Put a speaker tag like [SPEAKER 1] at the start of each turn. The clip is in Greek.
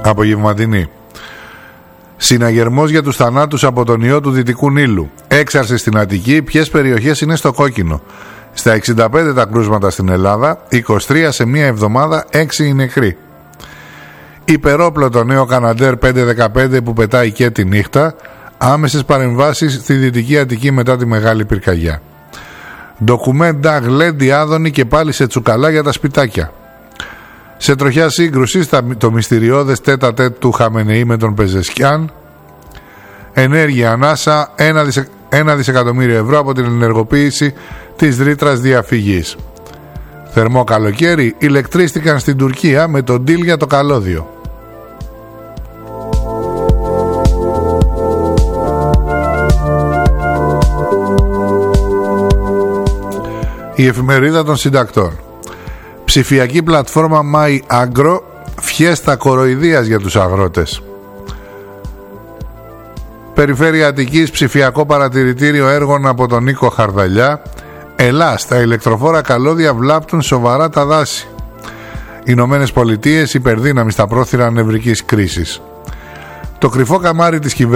[SPEAKER 1] απογευματινή. Συναγερμός για τους θανάτους από τον ιό του Δυτικού Νείλου. Έξαρση στην Αττική. Ποιες περιοχές είναι στο κόκκινο? Στα 65 τα κρούσματα στην Ελλάδα, 23 σε μία εβδομάδα, 6 οι νεκροί. Υπερόπλο το νέο Καναντέρ 515 που πετάει και τη νύχτα. Άμεσες παρεμβάσεις στη Δυτική Αττική μετά τη μεγάλη πυρκαγιά. Ντοκουμέντα γλέντι άδωνη και πάλι σε τσουκαλά για τα σπιτάκια. Σε τροχιά σύγκρουση το μυστηριώδες τέτα-τέτ του Χαμενεή με τον Πεζεσκιάν. Ενέργεια ανάσα 1 δισεκατομμύριο ευρώ από την ενεργοποίηση της ρήτρας διαφυγής. Θερμό καλοκαίρι, ηλεκτρίστηκαν στην Τουρκία με τον deal για το καλώδιο. Η εφημερίδα των συντακτών. Ψηφιακή πλατφόρμα MyAgro, φιέστα κοροϊδίας για τους αγρότες. Περιφέρεια Αττικής, ψηφιακό παρατηρητήριο έργων από τον Νίκο Χαρδαλιά. Ελλάς, τα ηλεκτροφόρα καλώδια βλάπτουν σοβαρά τα δάση. Ηνωμένες Πολιτείες, υπερδύναμη στα πρόθυρα νευρικής κρίσης. Το κρυφό καμάρι της κυβέρνησης